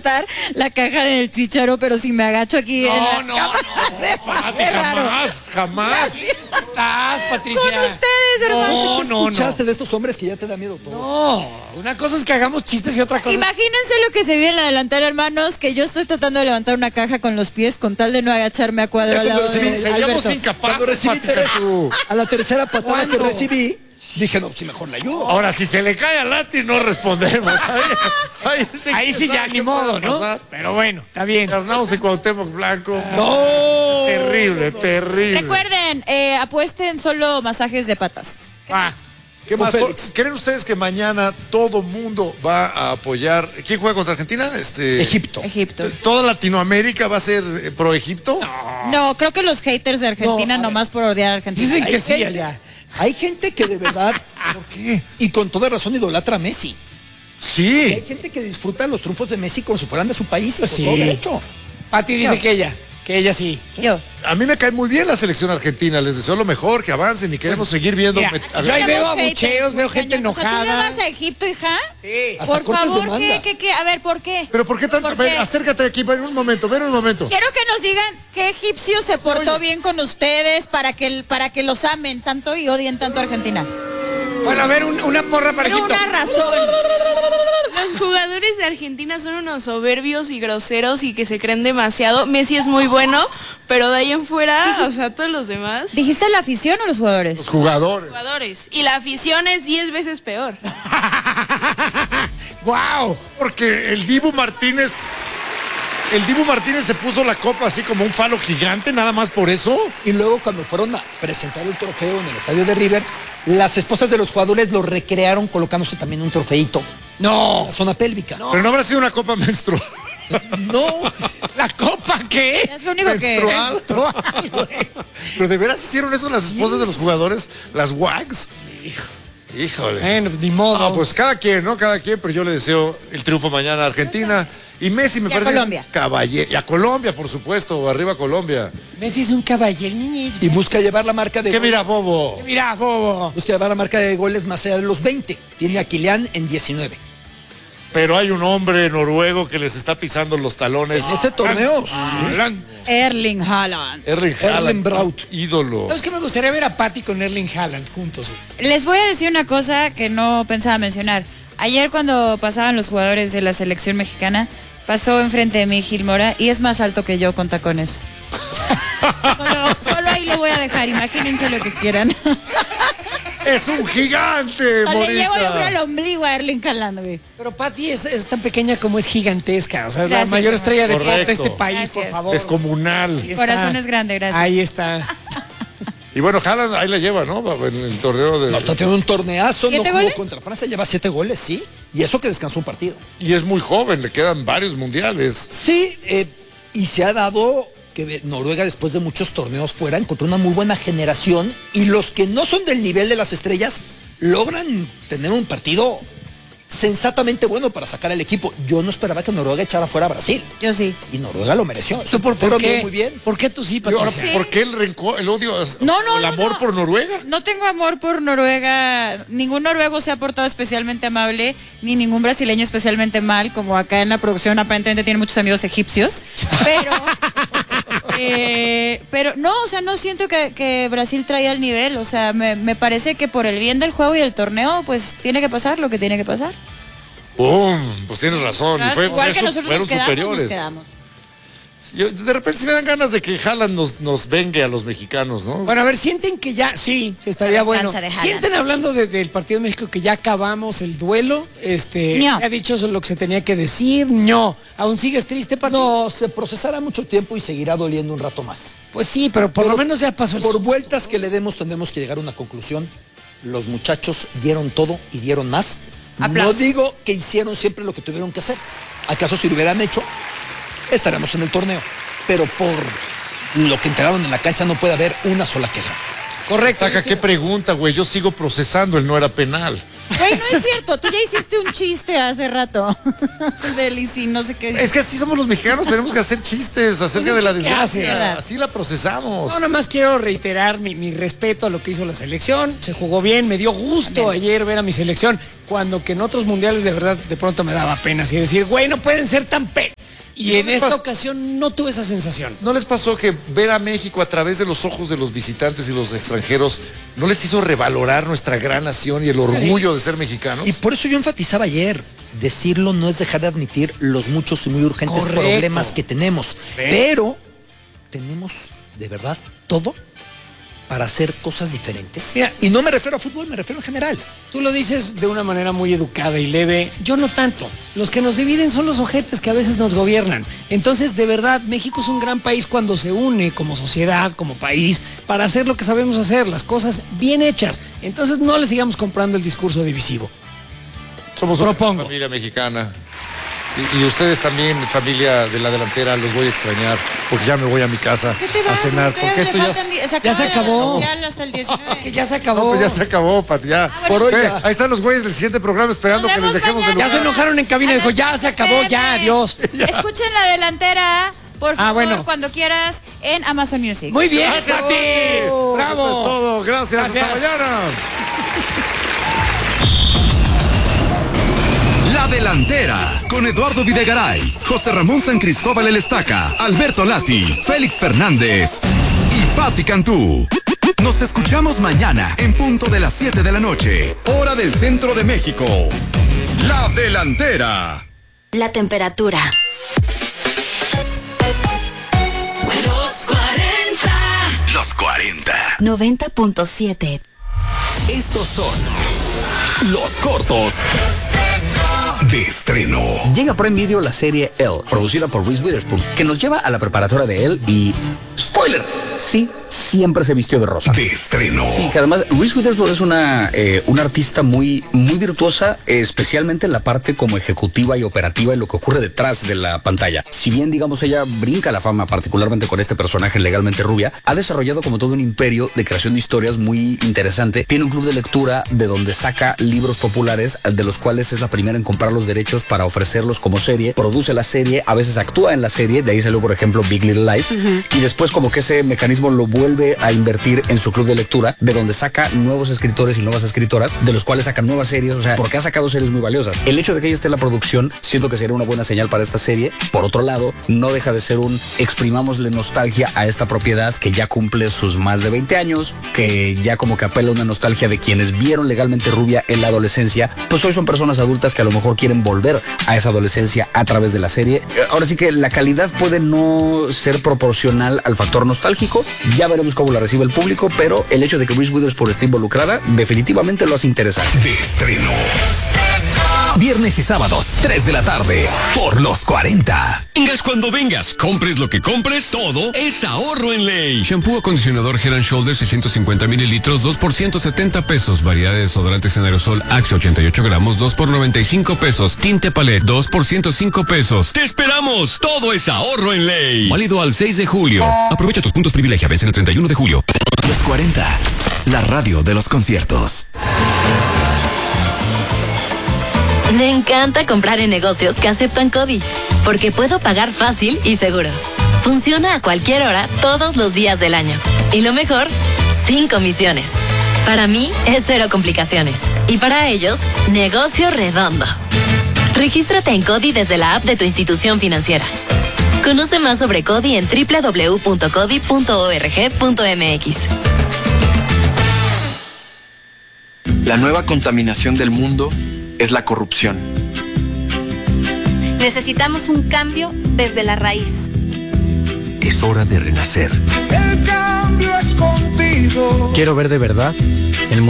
levantar la caja del Chicharo, pero si me agacho aquí en la No, cama, se Pati, pone raro. jamás. Gracias. ¿Estás, Patricia? Con ustedes, hermano. ¿Qué escuchaste de estos hombres que ya te da miedo todo? No, una cosa es que hagamos chistes y otra cosa Imagínense lo que se viene en la delantera, hermanos, que yo estoy tratando de levantar una caja con los pies con tal de no agacharme a cuadro al lado de seríamos Alberto. incapaces. Cuando recibí Pati, Teresa, a la tercera patada ¿Cuándo? que recibí, dije, no, si mejor la ayudo. Ahora, si se le cae a Lati, no respondemos. Ahí sí ya ni modo, ¿no? Pero bueno, está bien. Arnaud y Cuauhtémoc Blanco. ¡No! Terrible. Recuerden, apuesten solo masajes de patas. ¿Qué más? Félix. ¿Creen ustedes que mañana todo mundo va a apoyar? ¿Quién juega contra Argentina? Egipto. ¿Toda Latinoamérica va a ser pro Egipto? No, creo que los haters de Argentina nomás por odiar a Argentina. Dicen que Hay sí gente- allá. Hay gente que de verdad, ¿Por qué? y con toda razón, idolatra a Messi. Y Sí. hay gente que disfruta los triunfos de Messi como si fueran de su país y con Sí. todo derecho. Pati dice que ella sí. Yo. A mí me cae muy bien la selección argentina. Les deseo lo mejor, que avancen y queremos seguir viendo. Mira, yo ahí veo abucheos, veo gente O sea, ¿tú le enojada. vas a Egipto, hija? Sí. Hasta Por cortes de favor, manga. ¿qué? A ver, ¿por qué? Pero ¿por qué tanto? ¿Por qué? Ven, acércate aquí, ven un momento. Quiero que nos digan qué egipcio se portó bien con ustedes para que los amen tanto y odien tanto a Argentina. Bueno, a ver, una porra para Pero Egipto. una razón. Los jugadores de Argentina son unos soberbios y groseros y que se creen demasiado. Messi es muy bueno, pero de ahí en fuera, o sea, todos los demás ¿Dijiste la afición o los jugadores? Los jugadores. jugadores. Y la afición es 10 veces peor. ¡Guau! Porque el Dibu Martínez se puso la copa así como un falo gigante, nada más por eso. Y luego cuando fueron a presentar el trofeo en el estadio de River, las esposas de los jugadores lo recrearon colocándose también un trofeito No. en la zona pélvica. Pero no habrá sido una copa menstrual. No. ¿La copa qué? Es lo único que... Menstrual. Pero de veras hicieron eso las esposas de los jugadores, las WAGs. Híjole. Bueno, pues ni modo. Ah, pues cada quien, ¿no? Cada quien, pero yo le deseo el triunfo mañana a Argentina. Y Messi me Y a parece Colombia. caballero. Y a Colombia, por supuesto. Arriba Colombia. Messi es un caballero, niño. Y busca llevar la marca de ¿Qué mira, bobo? Mira, bobo. busca llevar la marca de goles más allá de los 20. Tiene a Kylian en 19. Pero hay un hombre noruego que les está pisando los talones. En este torneo, Erling Haaland. Erling Erling Haaland, Braut. ídolo. ¿Sabes qué? Me gustaría ver a Pati con Erling Haaland juntos. Les voy a decir una cosa que no pensaba mencionar. Ayer cuando pasaban los jugadores de la selección mexicana, pasó enfrente de mí Gil Mora y es más alto que yo con tacones. Solo ahí lo voy a dejar, imagínense lo que quieran. Es un gigante, Le llego yo creo Morita. al ombligo a Erling Haaland, güey. Pero Pati es tan pequeña como es gigantesca. O sea, es la Gracias, mayor hermano. estrella de deporte de Correcto. este país, Gracias. por favor. Descomunal. Ahí está. Corazón es grande, gracias. Ahí está. Y bueno, Haaland ahí la lleva, ¿no? En el torneo de... No, está teniendo un torneazo, no 7 jugó goles? contra Francia, lleva 7 goles, sí. Y eso que descansó un partido. Y es muy joven, le quedan varios mundiales. Sí, y se ha dado que Noruega después de muchos torneos fuera encontró una muy buena generación y los que no son del nivel de las estrellas logran tener un partido sensatamente bueno para sacar al equipo. Yo no esperaba que Noruega echara fuera a Brasil Yo sí. y Noruega lo mereció. ¿Tú por Pero qué? muy bien. ¿Por qué tú sí, Y ahora, Patricia? Sí. ¿por qué el rencor, el odio, No, el amor no. por Noruega? No tengo amor por Noruega. Ningún noruego se ha portado especialmente amable, ni ningún brasileño especialmente mal, como acá en la producción aparentemente tiene muchos amigos egipcios. Pero no, o sea, no siento que Brasil traía el nivel. O sea, me parece que por el bien del juego y del torneo, pues tiene que pasar lo que tiene que pasar. ¡Pum! Pues tienes razón. Y Igual que nosotros fueron nos quedamos, superiores. nos quedamos. De repente sí me dan ganas de que Haaland nos vengue a los mexicanos, ¿no? Bueno, a ver, sienten que ya, sí, estaría La bueno. venganza de Haaland. Sienten hablando del partido de México que ya acabamos el duelo. No. Se ha dicho eso lo que se tenía que decir. No. ¿Aún sigues triste, Pati? No, se procesará mucho tiempo y seguirá doliendo un rato más. Pues sí, pero por lo menos ya pasó el Por vueltas que le demos tendremos que llegar a una conclusión. Los muchachos dieron todo y dieron más. Aplausos. No digo que hicieron siempre lo que tuvieron que hacer. ¿Acaso si lo hubieran hecho, estaremos en el torneo? Pero por lo que entregaron en la cancha no puede haber una sola queja. Correcto. Taca, qué pregunta, güey. Yo sigo procesando, el no era penal. Güey, no es cierto, tú ya hiciste un chiste hace rato. Del y sí, no sé qué. Es que así somos los mexicanos, tenemos que hacer chistes acerca Pues es de la que, ¿qué desgracia. haces? Así la procesamos. No, nada más quiero reiterar mi respeto a lo que hizo la selección. Se jugó bien, me dio gusto ayer ver a mi selección, cuando que en otros mundiales de verdad de pronto me daba pena así decir, güey, no pueden ser tan Y en esta ocasión no tuve esa sensación. ¿No les pasó que ver a México a través de los ojos de los visitantes y los extranjeros no les hizo revalorar nuestra gran nación y el orgullo de ser mexicanos? Y por eso yo enfatizaba ayer, decirlo no es dejar de admitir los muchos y muy urgentes problemas que tenemos. Pero tenemos de verdad todo para hacer cosas diferentes. Mira, y no me refiero a fútbol, me refiero en general. Tú lo dices de una manera muy educada y leve. Yo no tanto. Los que nos dividen son los ojetes que a veces nos gobiernan. Entonces, de verdad, México es un gran país cuando se une como sociedad, como país, para hacer lo que sabemos hacer, las cosas bien hechas. Entonces, no le sigamos comprando el discurso divisivo. Somos una familia mexicana. Y ustedes también, familia de la delantera, los voy a extrañar porque ya me voy a mi casa a cenar. Porque esto ya se acabó. Ya hasta el 19. Que ya se acabó. No, pues ya se acabó, Pati, ya. Por hoy ya. Ahí están los güeyes del siguiente programa esperando que les dejemos de lugar. Ya se enojaron en cabina y dijo, ya se acabó, ya, adiós. Escuchen La Delantera, por favor, bueno. cuando quieras, en Amazon Music. Muy bien, Gracias. Pati. Bravo. Eso es todo. Gracias. Hasta mañana. La Delantera, con Eduardo Videgaray, José Ramón San Cristóbal El Estaca, Alberto Lati, Félix Fernández y Pati Cantú. Nos escuchamos mañana en punto de las 7 de la noche, hora del centro de México. La Delantera. La temperatura. Los 40. 90.7. Estos son los cortos de estreno. Llega a Prime Video la serie Elle, producida por Reese Witherspoon, que nos lleva a la preparatoria de Elle y... ¡spoiler! Sí, siempre se vistió de rosa. De estreno. Sí, que además Reese Witherspoon es una artista muy virtuosa, especialmente en la parte como ejecutiva y operativa y lo que ocurre detrás de la pantalla. Si bien, digamos, ella brinca la fama, particularmente con este personaje Legalmente Rubia, ha desarrollado como todo un imperio de creación de historias muy interesante. Tiene un club de lectura de donde saca libros populares, de los cuales es la primera en comprar los derechos para ofrecerlos como serie, produce la serie, a veces actúa en la serie, de ahí salió por ejemplo Big Little Lies, y después como que ese mecanismo lo vuelve a invertir en su club de lectura, de donde saca nuevos escritores y nuevas escritoras, de los cuales sacan nuevas series, o sea, porque ha sacado series muy valiosas. El hecho de que ella esté en la producción, siento que sería una buena señal para esta serie. Por otro lado, no deja de ser un exprimámosle nostalgia a esta propiedad que ya cumple sus más de 20 años, que ya como que apela a una nostalgia de quienes vieron Legalmente Rubia en la adolescencia, pues hoy son personas adultas que a lo mejor quieren volver a esa adolescencia a través de la serie. Ahora sí que la calidad puede no ser proporcional al factor nostálgico, ya veremos cómo la recibe el público, pero el hecho de que Reese Witherspoon esté involucrada definitivamente lo hace interesante. De estreno. Viernes y sábados, 3 de la tarde, por los 40. Vengas cuando vengas, compres lo que compres, todo es ahorro en ley. Shampoo acondicionador Head & Shoulders 650 mililitros, 2 por 170 pesos. Variedad de desodorantes en aerosol Axe 88 gramos, 2 por 95 pesos. Tinte Palette, 2 por 105 pesos. ¡Te esperamos! Todo es ahorro en ley. Válido al 6 de julio. Aprovecha tus puntos privilegia, vence el 31 de julio. Los 40, la radio de los conciertos. Me encanta comprar en negocios que aceptan CODI, porque puedo pagar fácil y seguro. Funciona a cualquier hora, todos los días del año. Y lo mejor, sin comisiones. Para mí es cero complicaciones. Y para ellos, negocio redondo. Regístrate en CODI desde la app de tu institución financiera. Conoce más sobre CODI en www.codi.org.mx. La nueva contaminación del mundo es la corrupción. Necesitamos un cambio desde la raíz. Es hora de renacer. El cambio es contigo. Quiero ver de verdad